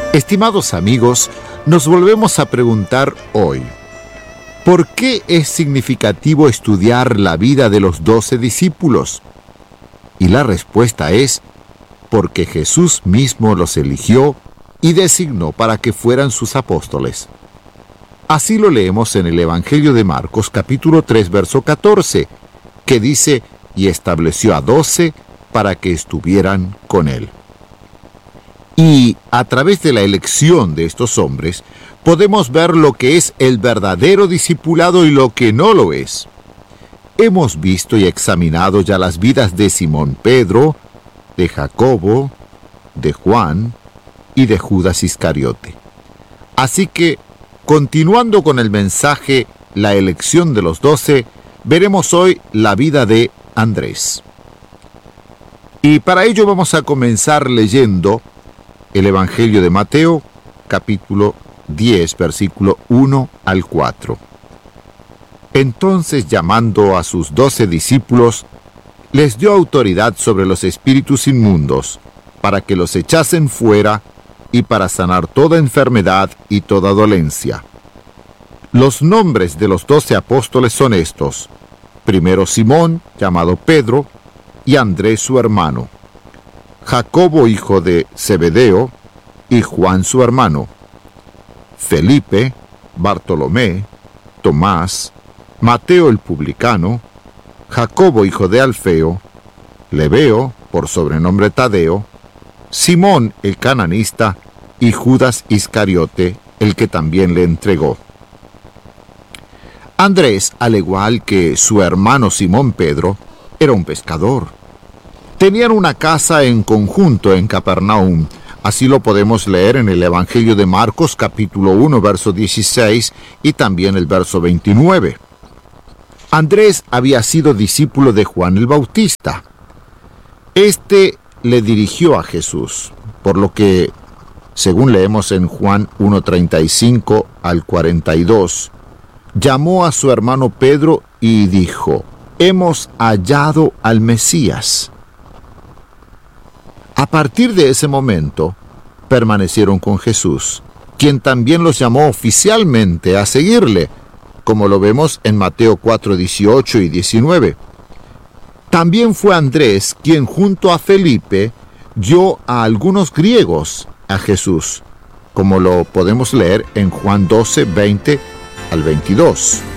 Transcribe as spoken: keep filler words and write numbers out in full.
Estimados amigos, nos volvemos a preguntar hoy, ¿por qué es significativo estudiar la vida de los doce discípulos? Y la respuesta es, porque Jesús mismo los eligió y designó para que fueran sus apóstoles. Así lo leemos en el Evangelio de Marcos, capítulo tres, verso catorce, que dice, y estableció a doce para que estuvieran con él. Y a través de la elección de estos hombres, podemos ver lo que es el verdadero discipulado y lo que no lo es. Hemos visto y examinado ya las vidas de Simón Pedro, de Jacobo, de Juan y de Judas Iscariote. Así que, continuando con el mensaje, la elección de los doce, veremos hoy la vida de Andrés. Y para ello vamos a comenzar leyendo el Evangelio de Mateo, capítulo diez, versículo uno al cuatro. Entonces, llamando a sus doce discípulos, les dio autoridad sobre los espíritus inmundos, para que los echasen fuera y para sanar toda enfermedad y toda dolencia. Los nombres de los doce apóstoles son estos: primero Simón, llamado Pedro, y Andrés su hermano, Jacobo hijo de Zebedeo, y Juan su hermano, Felipe, Bartolomé, Tomás, Mateo el publicano, Jacobo hijo de Alfeo, Lebeo, por sobrenombre Tadeo, Simón el cananista, y Judas Iscariote, el que también le entregó. Andrés, al igual que su hermano Simón Pedro, era un pescador. Tenían una casa en conjunto en Capernaum. Así lo podemos leer en el Evangelio de Marcos, capítulo uno, verso dieciséis, y también el verso veintinueve. Andrés había sido discípulo de Juan el Bautista. Este le dirigió a Jesús, por lo que, según leemos en Juan uno, treinta y cinco al cuarenta y dos, llamó a su hermano Pedro y dijo: «Hemos hallado al Mesías». A partir de ese momento, permanecieron con Jesús, quien también los llamó oficialmente a seguirle, como lo vemos en Mateo cuatro, dieciocho y diecinueve. También fue Andrés quien junto a Felipe dio a algunos griegos a Jesús, como lo podemos leer en Juan doce, veinte al veintidós.